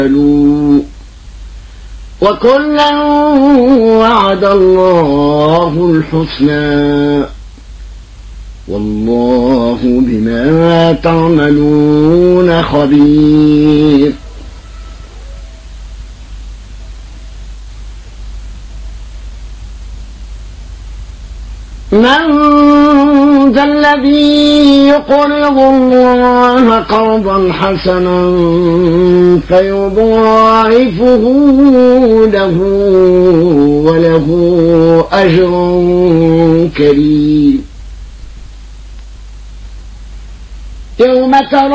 وكلا وعد الله الحسنى والله بما تعملون خبير. من ذا الذي يقرض الله قرضا حسنا فيضاعفه له وله أجر كريم. يوم ترى